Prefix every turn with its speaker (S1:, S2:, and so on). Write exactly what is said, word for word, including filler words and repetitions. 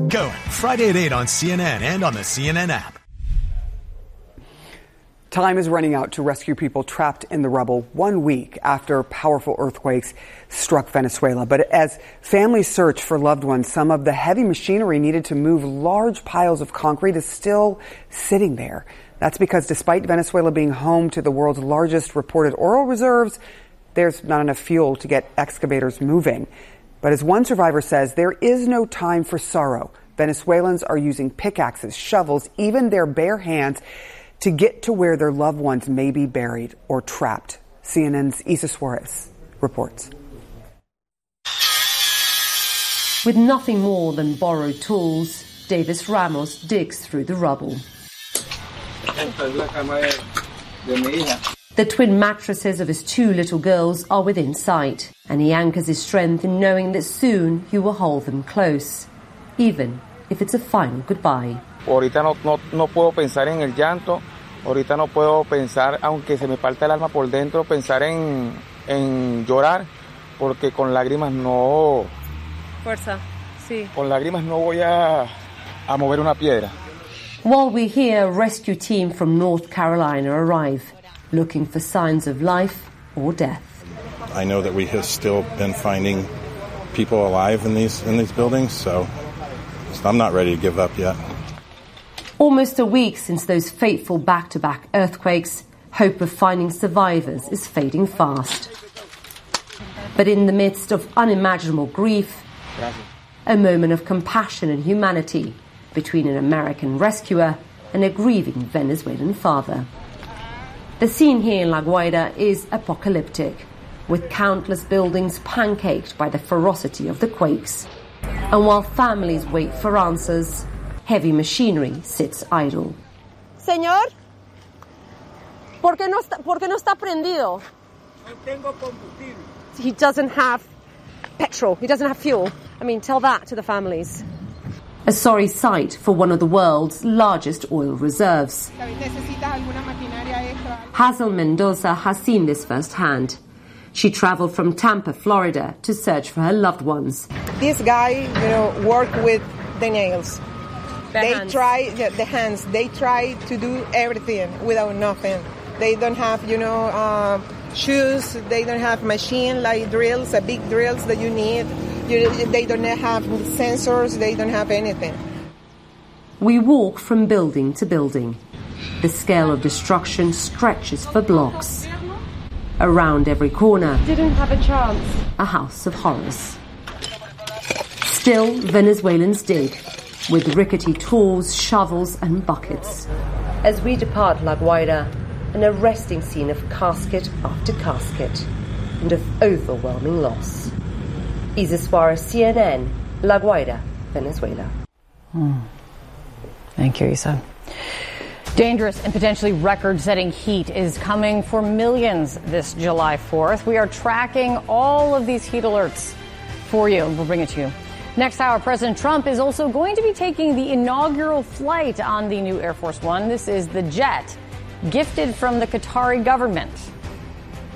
S1: Going Friday at eight on C N N and on the C N N app.
S2: Time is running out to rescue people trapped in the rubble one week after powerful earthquakes struck Venezuela. But as families search for loved ones, some of the heavy machinery needed to move large piles of concrete is still sitting there. That's because despite Venezuela being home to the world's largest reported oil reserves, there's not enough fuel to get excavators moving. But as one survivor says, there is no time for sorrow. Venezuelans are using pickaxes, shovels, even their bare hands to get to where their loved ones may be buried or trapped. C N N's Isa Suarez reports.
S3: With nothing more than borrowed tools, Davis Ramos digs through the rubble. The twin mattresses of his two little girls are within sight, and he anchors his strength in knowing that soon he will hold them close, even if it's a final goodbye.
S4: Ahorita no, no, no puedo pensar en el llanto, ahorita no puedo pensar, aunque se me parte el alma por dentro, pensar en, en llorar, porque con lágrimas no...
S3: Fuerza, sí.
S4: Con lágrimas no voy a, a mover una piedra.
S3: While we hear a rescue team from North Carolina arrive, looking for signs of life or death.
S5: I know that we have still been finding people alive in these in these buildings, so I'm not ready to give up yet.
S3: Almost a week since those fateful back-to-back earthquakes, hope of finding survivors is fading fast. But in the midst of unimaginable grief, a moment of compassion and humanity between an American rescuer and a grieving Venezuelan father. The scene here in La Guaira is apocalyptic, with countless buildings pancaked by the ferocity of the quakes. And while families wait for answers, heavy machinery sits idle.
S6: Señor, ¿por qué no está, por qué no está prendido?
S7: No tengo combustible.
S6: He doesn't have petrol. He doesn't have fuel. I mean, tell that to the families.
S3: A sorry sight for one of the world's largest oil reserves. Hazel Mendoza has seen this firsthand. She traveled from Tampa, Florida, to search for her loved ones.
S8: This guy, you know, worked with the nails.
S6: The
S8: they
S6: hands.
S8: try the, the hands. They try to do everything without nothing. They don't have, you know, uh, shoes. They don't have machine like drills, uh, big drills that you need. You, they don't have sensors. They don't have anything.
S3: We walk from building to building. The scale of destruction stretches for blocks. Around every corner,
S6: Didn't have a chance.
S3: a house of horrors. Still, Venezuelans dig, with rickety tools, shovels and buckets. As we depart La Guaira, an arresting scene of casket after casket, and of overwhelming loss. Isa Suarez, C N N, La Guaira, Venezuela.
S9: Hmm. Thank you, Isa. Dangerous and potentially record-setting heat is coming for millions this July fourth. We are tracking all of these heat alerts for you, and we'll bring it to you. Next hour, President Trump is also going to be taking the inaugural flight on the new Air Force One. This is the jet gifted from the Qatari government.